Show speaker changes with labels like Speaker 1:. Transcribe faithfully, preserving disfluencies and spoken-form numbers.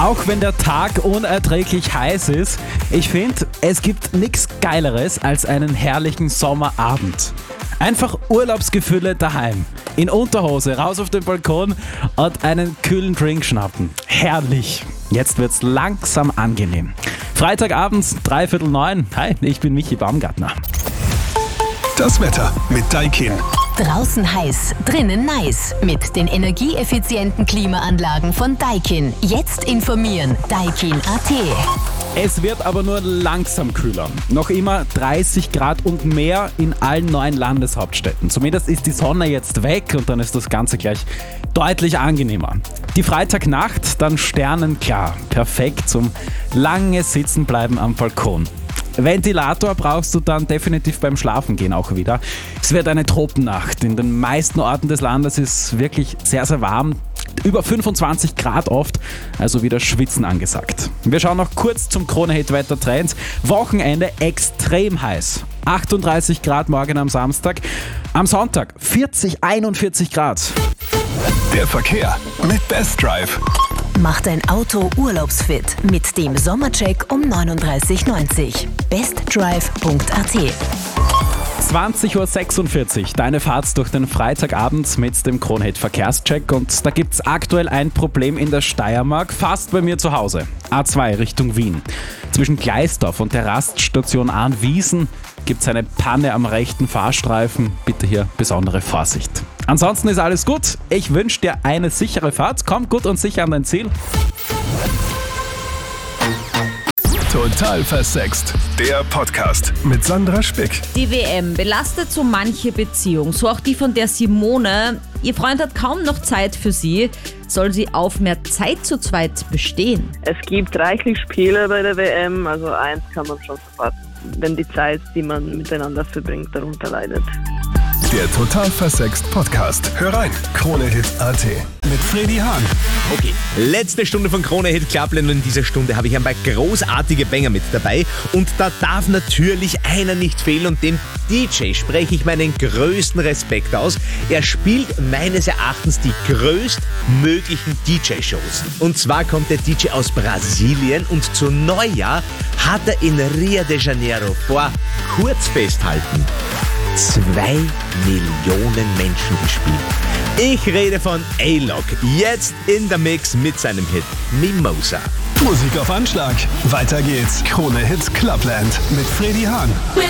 Speaker 1: Auch wenn der Tag unerträglich heiß ist, ich finde, es gibt nichts Geileres als einen herrlichen Sommerabend. Einfach Urlaubsgefühle daheim. In Unterhose, raus auf den Balkon und einen kühlen Drink schnappen. Herrlich. Jetzt wird's langsam angenehm. Freitagabends, dreiviertel neun. Hi, ich bin Michi Baumgartner.
Speaker 2: Das Wetter mit Daikin.
Speaker 3: Draußen heiß, drinnen nice. Mit den energieeffizienten Klimaanlagen von Daikin. Jetzt informieren. Daikin Punkt a t.
Speaker 1: Es wird aber nur langsam kühler. Noch immer dreißig Grad und mehr in allen neuen Landeshauptstädten. Zumindest ist die Sonne jetzt weg und dann ist das Ganze gleich deutlich angenehmer. Die Freitagnacht dann sternenklar. Perfekt zum lange Sitzenbleiben am Balkon. Ventilator brauchst du dann definitiv beim Schlafengehen auch wieder. Es wird eine Tropennacht. In den meisten Orten des Landes ist wirklich sehr, sehr warm. Über fünfundzwanzig Grad oft, also wieder Schwitzen angesagt. Wir schauen noch kurz zum Krone-Hit-Wetter-Trends. Wochenende extrem heiß. achtunddreißig Grad morgen am Samstag. Am Sonntag vierzig, einundvierzig Grad.
Speaker 2: Der Verkehr mit Best Drive.
Speaker 3: Mach dein Auto urlaubsfit mit dem Sommercheck um neununddreißig neunzig. bestdrive Punkt a t.
Speaker 1: zwanzig Uhr sechsundvierzig, deine Fahrt durch den Freitagabend mit dem Krone-Hit Verkehrscheck und da gibt's aktuell ein Problem in der Steiermark, fast bei mir zu Hause. A zwei Richtung Wien. Zwischen Gleisdorf und der Raststation Ahnwiesen gibt's eine Panne am rechten Fahrstreifen. Bitte hier besondere Vorsicht. Ansonsten ist alles gut. Ich wünsche dir eine sichere Fahrt. Komm gut und sicher an dein Ziel.
Speaker 2: Total versext. Der Podcast mit Sandra Spick.
Speaker 4: Die W M belastet so manche Beziehung, so auch die von der Simone. Ihr Freund hat kaum noch Zeit für sie. Soll sie auf mehr Zeit zu zweit bestehen?
Speaker 5: Es gibt reichlich Spiele bei der W M, also eins kann man schon verpassen, wenn die Zeit, die man miteinander verbringt, darunter leidet.
Speaker 2: Der Total versext Podcast. Hör rein, Krone-Hit Punkt a t. Mit Fredi Hahn.
Speaker 6: Okay, letzte Stunde von Krone-Hit Clubland und in dieser Stunde habe ich ein paar großartige Banger mit dabei und da darf natürlich einer nicht fehlen und dem D J spreche ich meinen größten Respekt aus. Er spielt meines Erachtens die größtmöglichen D J-Shows. Und zwar kommt der D J aus Brasilien und zu Neujahr hat er in Rio de Janeiro vor, kurz festhalten, zwei Millionen Menschen gespielt. Ich rede von A-Log, jetzt in der Mix mit seinem Hit Mimosa.
Speaker 2: Musik auf Anschlag. Weiter geht's. Krone-Hit Clubland mit Fredi Hahn.